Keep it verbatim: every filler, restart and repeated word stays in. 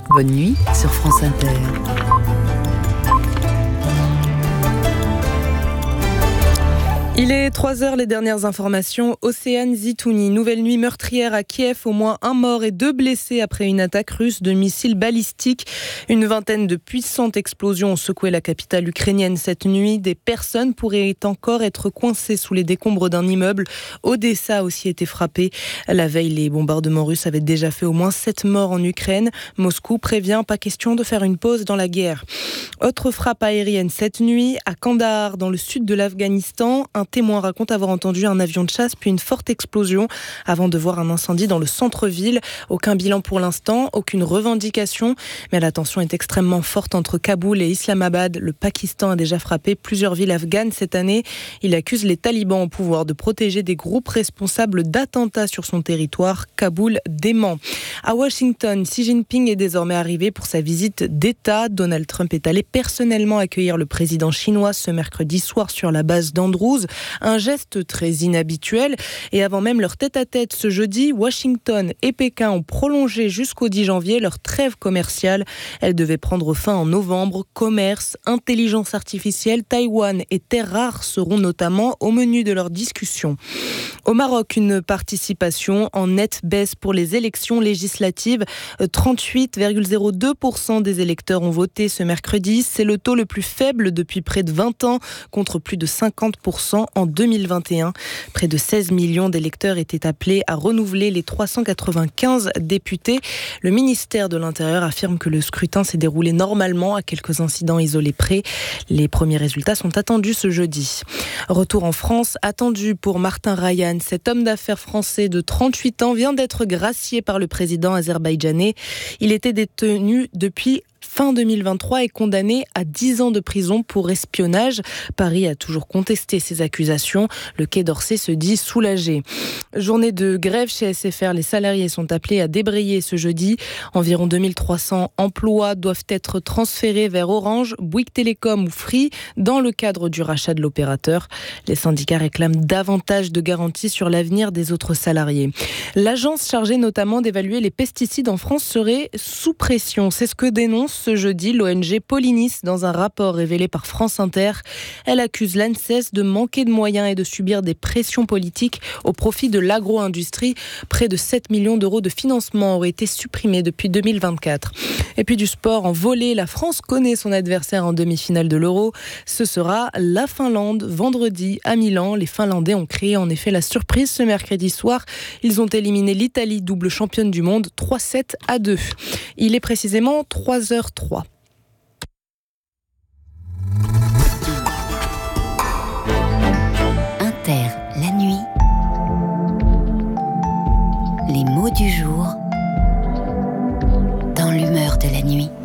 Bonne nuit sur France Inter. Il est trois heures, les dernières informations. Océane Zitouni, nouvelle nuit meurtrière à Kiev, au moins un mort et deux blessés après une attaque russe de missiles balistiques. Une vingtaine de puissantes explosions ont secoué la capitale ukrainienne cette nuit. Des personnes pourraient encore être coincées sous les décombres d'un immeuble. Odessa a aussi été frappée. La veille, les bombardements russes avaient déjà fait au moins sept morts en Ukraine. Moscou prévient, pas question de faire une pause dans la guerre. Autre frappe aérienne cette nuit à Kandahar, dans le sud de l'Afghanistan. Un témoin raconte avoir entendu un avion de chasse puis une forte explosion avant de voir un incendie dans le centre-ville. Aucun bilan pour l'instant, aucune revendication, mais la tension est extrêmement forte entre Kaboul et Islamabad. Le Pakistan a déjà frappé plusieurs villes afghanes cette année. Il accuse les talibans au pouvoir de protéger des groupes responsables d'attentats sur son territoire. Kaboul dément. À Washington, Xi Jinping est désormais arrivé pour sa visite d'État. Donald Trump est allé personnellement accueillir le président chinois ce mercredi soir sur la base d'Andrews. Un geste très inhabituel. Et avant même leur tête-à-tête ce jeudi, Washington et Pékin ont prolongé jusqu'au dix janvier leur trêve commerciale. Elle devait prendre fin en novembre. Commerce, intelligence artificielle, Taïwan et terres rares seront notamment au menu de leur discussion. Au Maroc, une participation en nette baisse pour les élections législatives. trente-huit virgule zéro deux pour cent des électeurs ont voté ce mercredi. C'est le taux le plus faible depuis près de vingt ans, contre plus de cinquante pour cent en deux mille vingt et un. Près de seize millions d'électeurs étaient appelés à renouveler les trois cent quatre-vingt-quinze députés. Le ministère de l'Intérieur affirme que le scrutin s'est déroulé normalement, à quelques incidents isolés près. Les premiers résultats sont attendus ce jeudi. Retour en France, attendu pour Martin Rayan. Cet homme d'affaires français de trente-huit ans vient d'être gracié par le président azerbaïdjanais. Il était détenu depuis fin deux mille vingt-trois et condamné à dix ans de prison pour espionnage. Paris a toujours contesté ces accusations. Le Quai d'Orsay se dit soulagé. Journée de grève chez S F R. Les salariés sont appelés à débrayer ce jeudi. Environ deux mille trois cents emplois doivent être transférés vers Orange, Bouygues Télécom ou Free dans le cadre du rachat de l'opérateur. Les syndicats réclament davantage de garanties sur l'avenir des autres salariés. L'agence chargée notamment d'évaluer les pesticides en France serait sous pression. C'est ce que dénonce ce jeudi l'O N G Polinis dans un rapport révélé par France Inter. Elle accuse l'ANSES de manquer de moyens et de subir des pressions politiques au profit de l'agro-industrie. Près de sept millions d'euros de financement auraient été supprimés depuis deux mille vingt-quatre. Et puis du sport en volley, la France connaît son adversaire en demi-finale de l'Euro. Ce sera la Finlande vendredi à Milan. Les Finlandais ont créé en effet la surprise ce mercredi soir. Ils ont éliminé l'Italie, double championne du monde, trois sept à deux. Il est précisément trois heures trois. Inter, la nuit. Les mots du jour dans l'humeur de la nuit.